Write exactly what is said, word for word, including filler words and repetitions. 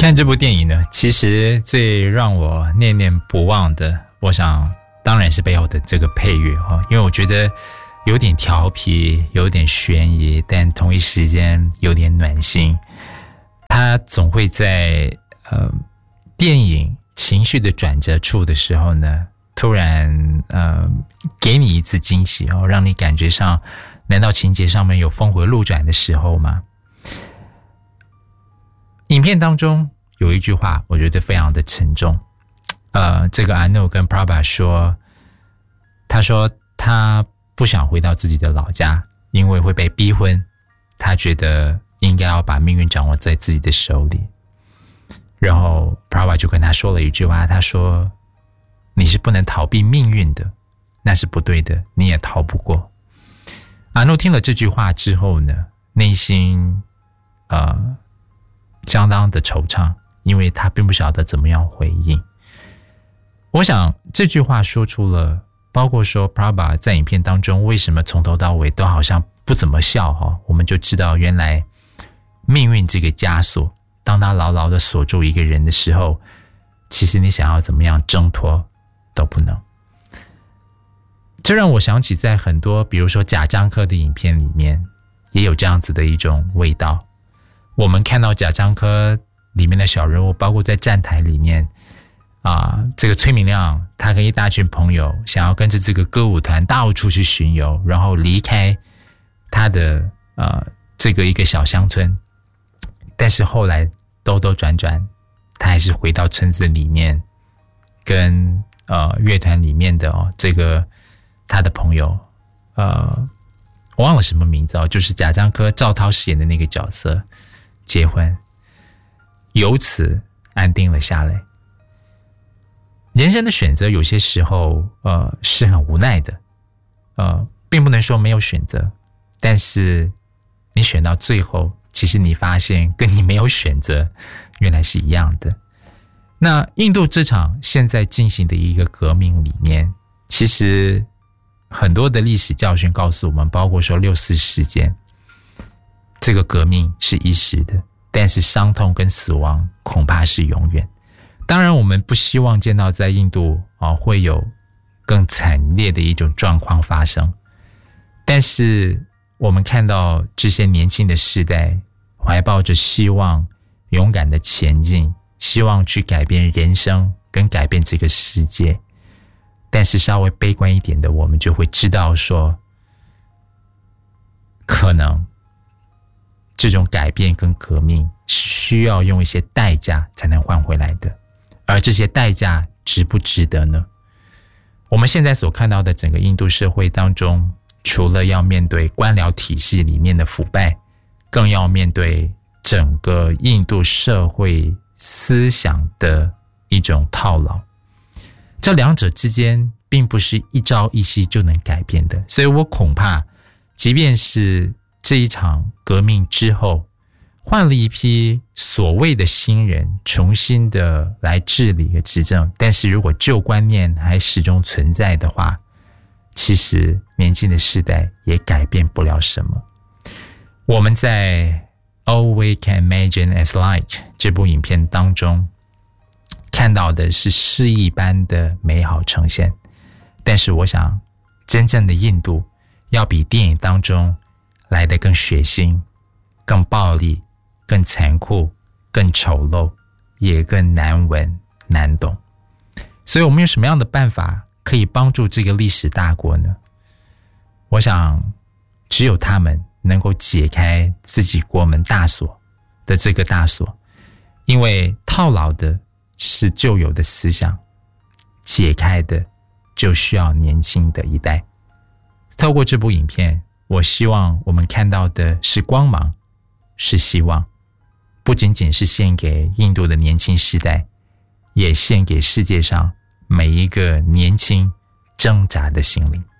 看这部电影呢，其实最让我念念不忘的，我想当然是背后的这个配乐哈，因为我觉得有点调皮，有点悬疑，但同一时间有点暖心。它总会在呃电影情绪的转折处的时候呢，突然呃给你一次惊喜哦，让你感觉上，难道情节上面有峰回路转的时候吗？影片当中有一句话，我觉得非常的沉重。呃，这个 Anu 跟 Prabha 说，他说他不想回到自己的老家，因为会被逼婚。他觉得应该要把命运掌握在自己的手里。然后 Prabha 就跟他说了一句话，他说：“你是不能逃避命运的，那是不对的，你也逃不过。” Anu 听了这句话之后呢，内心呃。相当的惆怅，因为他并不晓得怎么样回应。我想这句话说出了，包括说 Prabha 在影片当中为什么从头到尾都好像不怎么笑哈，我们就知道原来命运这个枷锁，当他牢牢的锁住一个人的时候，其实你想要怎么样挣脱都不能。这让我想起在很多比如说贾樟柯的影片里面也有这样子的一种味道。我们看到贾樟柯里面的小人物，包括在站台里面啊、呃，这个崔明亮他跟一大群朋友想要跟着这个歌舞团到处去巡游，然后离开他的呃这个一个小乡村，但是后来兜兜转转，他还是回到村子里面，跟呃乐团里面的哦这个他的朋友呃我忘了什么名字哦，就是贾樟柯赵涛饰演的那个角色。结婚，由此安定了下来。人生的选择有些时候，呃，是很无奈的，呃，并不能说没有选择，但是你选到最后，其实你发现跟你没有选择，原来是一样的。那印度这场现在进行的一个革命里面，其实很多的历史教训告诉我们，包括说六四事件。这个革命是一时的，但是伤痛跟死亡恐怕是永远。当然我们不希望见到在印度、哦、会有更惨烈的一种状况发生，但是我们看到这些年轻的世代怀抱着希望，勇敢的前进，希望去改变人生跟改变这个世界。但是稍微悲观一点的，我们就会知道说，可能这种改变跟革命是需要用一些代价才能换回来的，而这些代价值不值得呢？我们现在所看到的整个印度社会当中，除了要面对官僚体系里面的腐败，更要面对整个印度社会思想的一种套牢。这两者之间并不是一朝一夕就能改变的，所以我恐怕即便是这一场革命之后，换了一批所谓的新人重新的来治理和执政，但是如果旧观念还始终存在的话，其实年轻的世代也改变不了什么。我们在 All We Can Imagine As Light 这部影片当中看到的是诗意般的美好呈现，但是我想真正的印度要比电影当中来得更血腥，更暴力，更残酷，更丑陋，也更难闻难懂。所以我们有什么样的办法可以帮助这个历史大国呢？我想只有他们能够解开自己国门大锁的这个大锁，因为套牢的是旧有的思想，解开的就需要年轻的一代。透过这部影片，我希望我们看到的是光芒，是希望，不仅仅是献给印度的年轻世代，也献给世界上每一个年轻挣扎的心灵。